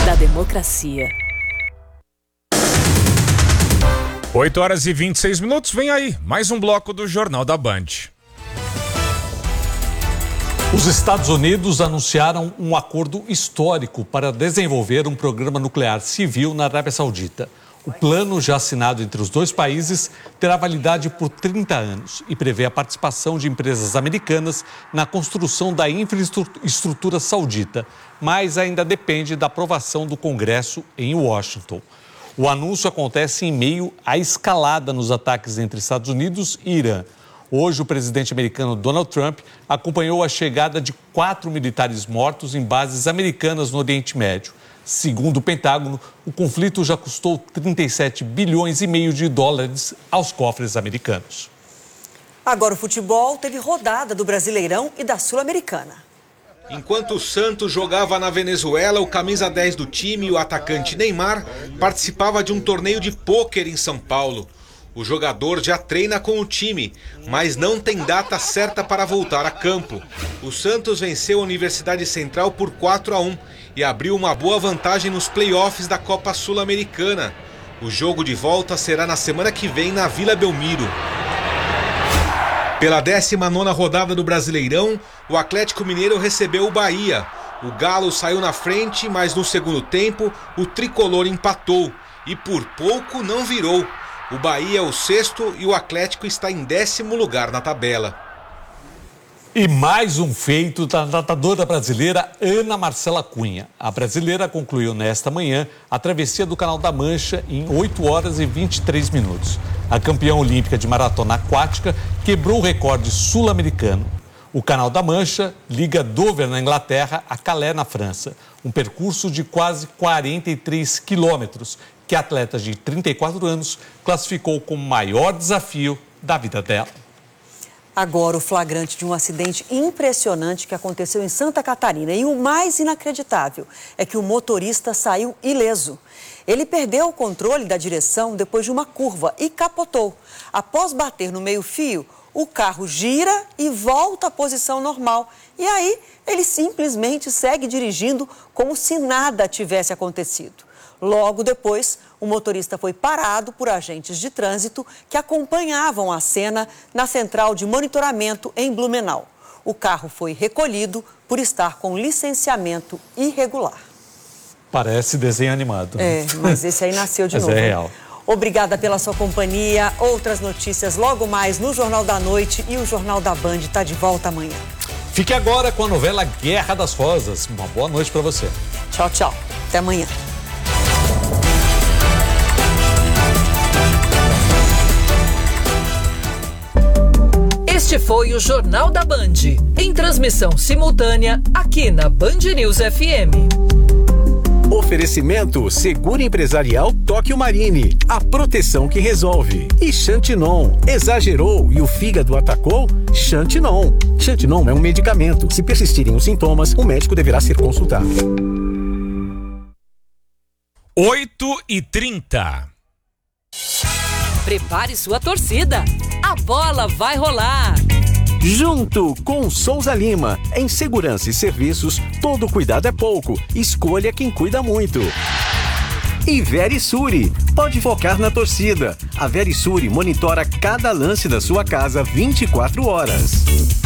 da democracia. 8h26, vem aí, mais um bloco do Jornal da Band. Os Estados Unidos anunciaram um acordo histórico para desenvolver um programa nuclear civil na Arábia Saudita. O plano, já assinado entre os dois países, terá validade por 30 anos e prevê a participação de empresas americanas na construção da infraestrutura saudita, mas ainda depende da aprovação do Congresso em Washington. O anúncio acontece em meio à escalada nos ataques entre Estados Unidos e Irã. Hoje, o presidente americano Donald Trump acompanhou a chegada de 4 militares mortos em bases americanas no Oriente Médio. Segundo o Pentágono, o conflito já custou 37 bilhões e meio de dólares aos cofres americanos. Agora o futebol teve rodada do Brasileirão e da Sul-Americana. Enquanto o Santos jogava na Venezuela, o camisa 10 do time, o atacante Neymar, participava de um torneio de pôquer em São Paulo. O jogador já treina com o time, mas não tem data certa para voltar a campo. O Santos venceu a Universidade Central por 4-1 e abriu uma boa vantagem nos playoffs da Copa Sul-Americana. O jogo de volta será na semana que vem na Vila Belmiro. Pela 19ª rodada do Brasileirão, o Atlético Mineiro recebeu o Bahia. O Galo saiu na frente, mas no segundo tempo o tricolor empatou e por pouco não virou. O Bahia é o 6º e o Atlético está em 10º lugar na tabela. E mais um feito da nadadora brasileira Ana Marcela Cunha. A brasileira concluiu nesta manhã a travessia do Canal da Mancha em 8h23. A campeã olímpica de maratona aquática quebrou o recorde sul-americano. O Canal da Mancha liga Dover, na Inglaterra, a Calais, na França. Um percurso de quase 43 quilômetros, que a atleta de 34 anos classificou como o maior desafio da vida dela. Agora o flagrante de um acidente impressionante que aconteceu em Santa Catarina. E o mais inacreditável é que o motorista saiu ileso. Ele perdeu o controle da direção depois de uma curva e capotou. Após bater no meio-fio, o carro gira e volta à posição normal. E aí ele simplesmente segue dirigindo como se nada tivesse acontecido. Logo depois, o motorista foi parado por agentes de trânsito que acompanhavam a cena na central de monitoramento em Blumenau. O carro foi recolhido por estar com licenciamento irregular. Parece desenho animado. É, mas esse aí nasceu de novo. Mas é real. Obrigada pela sua companhia. Outras notícias logo mais no Jornal da Noite e o Jornal da Band está de volta amanhã. Fique agora com a novela Guerra das Rosas. Uma boa noite para você. Tchau, tchau. Até amanhã. Este foi o Jornal da Band, em transmissão simultânea aqui na Band News FM. Oferecimento Seguro Empresarial Tóquio Marine, a proteção que resolve. E Xantinon, exagerou e o fígado atacou? Xantinon. Xantinon é um medicamento. Se persistirem os sintomas, o médico deverá ser consultado. 8h30. Prepare sua torcida. A bola vai rolar. Junto com Souza Lima, em segurança e serviços, todo cuidado é pouco. Escolha quem cuida muito. E Verisure, pode focar na torcida. A Verisure monitora cada lance da sua casa 24 horas.